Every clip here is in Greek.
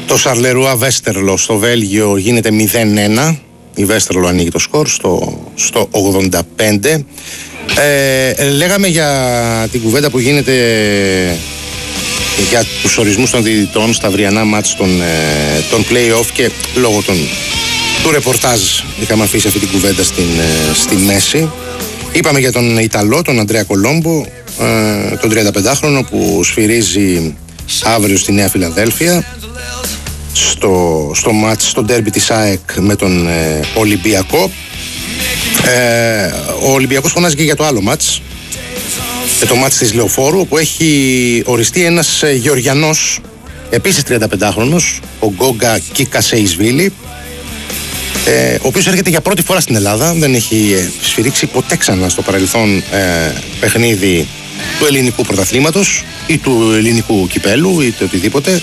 Το Σαρλερουά Βέστερλο στο Βέλγιο γίνεται 0-1. Η Βέστερλο ανοίγει το σκορ στο 85. Λέγαμε για την κουβέντα που γίνεται για τους ορισμούς των διαιτητών στα αυριανά μάτς των play-off, και λόγω του ρεπορτάζ είχαμε αφήσει αυτή την κουβέντα στη μέση. Είπαμε για τον Ιταλό, τον Αντρέα Κολόμπο, τον 35χρονο που σφυρίζει αύριο στη Νέα Φιλαδέλφια στο μάτς, στο ντέρμπι της ΑΕΚ με τον Ολυμπιακό. Ο Ολυμπιακός φωνάζει και για το άλλο μάτς, το μάτς της Λεωφόρου, όπου έχει οριστεί ένας Γεωργιανός, επίσης 35χρονος, ο Γκόγκα Κικασεϊσβίλη, ο οποίος έρχεται για πρώτη φορά στην Ελλάδα. Δεν έχει σφυρίξει ποτέ ξανά στο παρελθόν παιχνίδι του ελληνικού πρωταθλήματος ή του ελληνικού κυπέλου ή το οτιδήποτε.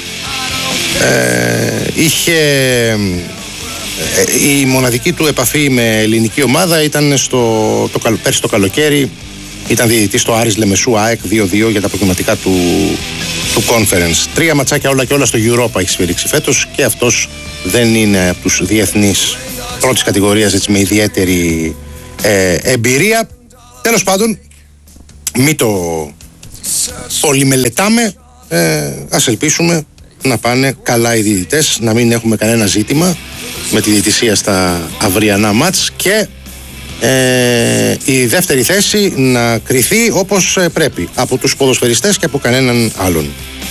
Η μοναδική του επαφή με ελληνική ομάδα ήταν πέρσι το καλοκαίρι. Ήταν διαιτητής στο Άρης Λεμεσού ΑΕΚ 2-2 για τα προκριματικά του Conference. 3 ματσάκια όλα και όλα στο Europa έχει σφυρίξει φέτος, και αυτός δεν είναι από τους διεθνείς πρώτης κατηγορίας, έτσι, με ιδιαίτερη εμπειρία. Τέλος πάντων, μην το πολυμελετάμε. Ας ελπίσουμε να πάνε καλά οι διαιτητές, να μην έχουμε κανένα ζήτημα με τη διαιτησία στα αυριανά μάτς, και η δεύτερη θέση να κριθεί όπως πρέπει από τους ποδοσφαιριστές και από κανέναν άλλον.